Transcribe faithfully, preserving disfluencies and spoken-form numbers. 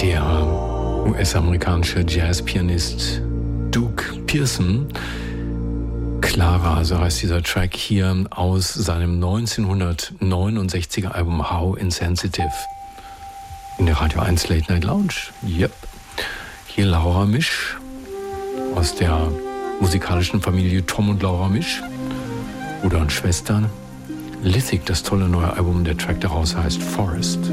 Der U S-amerikanische Jazzpianist Duke Pearson. Clara, so heißt dieser Track hier aus seinem neunzehnhundertneunundsechziger Album How Insensitive. In der Radio eins Late Night Lounge. Yep. Hier Laura Misch aus der musikalischen Familie Tom und Laura Misch. Bruder und Schwestern. Lithic, das tolle neue Album, der Track daraus heißt Forest.